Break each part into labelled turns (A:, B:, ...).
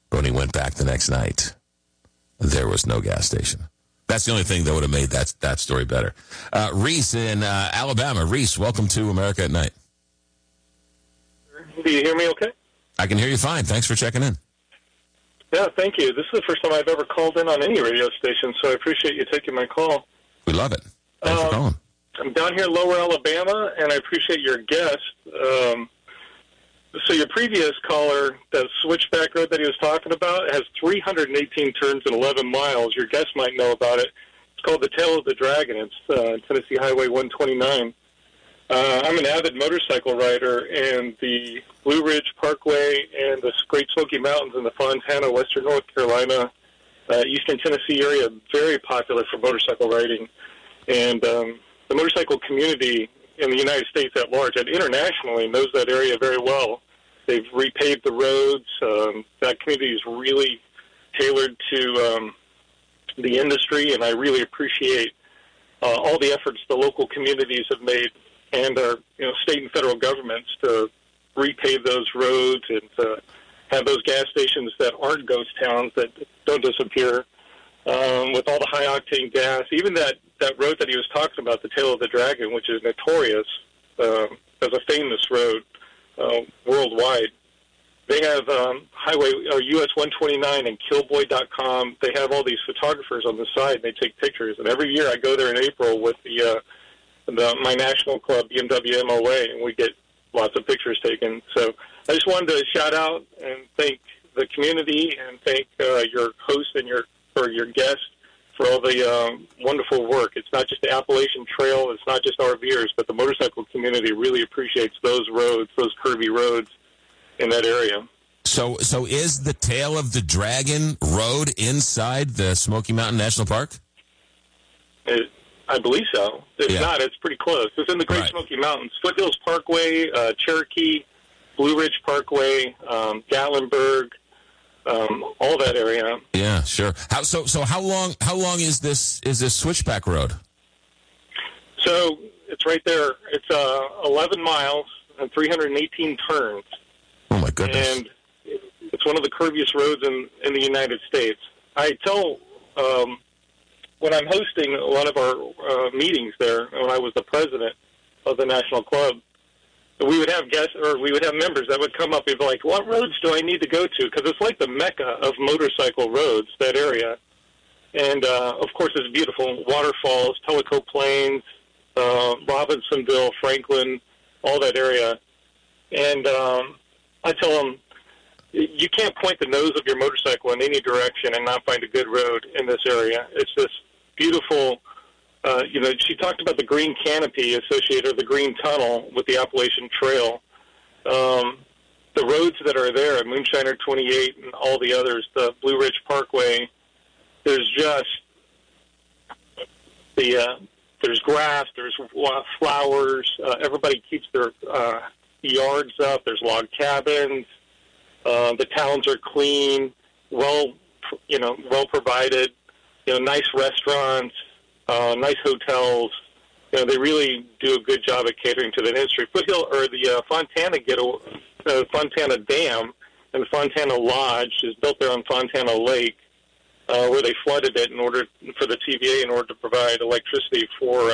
A: But when he went back the next night, there was no gas station. That's the only thing that would have made that story better. Reese in Alabama. Reese, welcome to America at Night.
B: Do you hear me okay?
A: I can hear you fine. Thanks for checking in.
B: Yeah, thank you. This is the first time I've ever called in on any radio station, so I appreciate you taking my call.
A: We love it. Thanks for calling.
B: I'm down here in Lower Alabama, and I appreciate your guest. So your previous caller, the switchback road that he was talking about, has 318 turns and 11 miles. Your guest might know about it. It's called the Tail of the Dragon. It's Tennessee Highway 129. I'm an avid motorcycle rider, and the Blue Ridge Parkway and the Great Smoky Mountains in the Fontana, Western North Carolina, Eastern Tennessee area, very popular for motorcycle riding. And the motorcycle community in the United States at large and internationally knows that area very well. They've repaved the roads. That community is really tailored to the industry, and I really appreciate all the efforts the local communities have made and our state and federal governments to repave those roads and to have those gas stations that aren't ghost towns that don't disappear with all the high-octane gas. Even that road that he was talking about, the Tail of the Dragon, which is notorious as a famous road worldwide. They have Highway or US 129 and Killboy.com. They have all these photographers on the side, and they take pictures. And every year I go there in April with my national club, BMW MOA, and we get lots of pictures taken. So I just wanted to shout out and thank the community and thank your host and your guest for all the wonderful work. It's not just the Appalachian Trail, it's not just RVers, but the motorcycle community really appreciates those roads, those curvy roads in that area.
A: So is the Tail of the Dragon road inside the Smoky Mountain National Park?
B: I believe so. If not, it's pretty close. It's in the Great Smoky Mountains. Foothills Parkway, Cherokee, Blue Ridge Parkway, Gatlinburg, all that area.
A: Yeah, sure. So how long is this switchback road?
B: So it's right there. It's 11 miles and 318 turns.
A: Oh my goodness!
B: And it's one of the curviest roads in the United States. I tell when I'm hosting a lot of our meetings there, when I was the president of the National Club, we would have guests or we would have members that would come up and be like, what roads do I need to go to? Because it's like the mecca of motorcycle roads, that area. And, of course, it's beautiful. Waterfalls, Tellico Plains, Robinsonville, Franklin, all that area. And I tell them, you can't point the nose of your motorcycle in any direction and not find a good road in this area. It's this beautiful, she talked about the green canopy associated, or the green tunnel with the Appalachian Trail. The roads that are there, Moonshiner 28 and all the others, the Blue Ridge Parkway, there's just there's grass, there's flowers, everybody keeps their yards up, there's log cabins. The towns are clean, well provided. Nice restaurants, nice hotels. They really do a good job at catering to the industry. Foothill or the Fontana Dam and Fontana Lodge is built there on Fontana Lake, where they flooded it for the TVA in order to provide electricity for.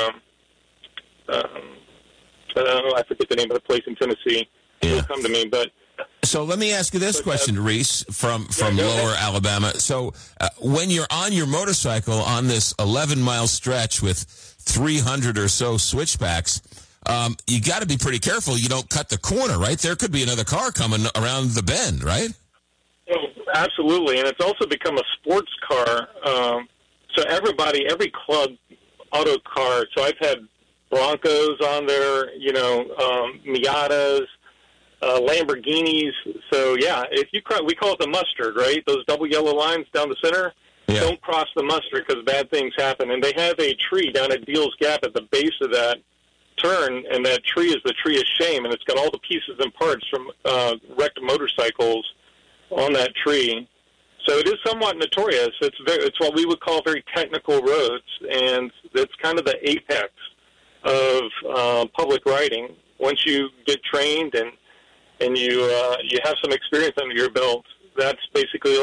B: I forget the name of the place in Tennessee. It'll come to me, but.
A: So let me ask you this question, Reese, from Lower Alabama. So when you're on your motorcycle on this 11-mile stretch with 300 or so switchbacks, you got to be pretty careful you don't cut the corner, right? There could be another car coming around the bend, right?
B: Oh, absolutely, and it's also become a sports car. So every club, auto car, so I've had Broncos on there, Miatas, Lamborghinis. So yeah, we call it the mustard, right? Those double yellow lines down the center. Yeah. Don't cross the mustard because bad things happen. And they have a tree down at Deal's Gap at the base of that turn, and that tree is the tree of shame, and it's got all the pieces and parts from wrecked motorcycles on that tree. So it is somewhat notorious. It's what we would call very technical roads, and it's kind of the apex of public riding. Once you get trained and you have some experience under your belt, that's basically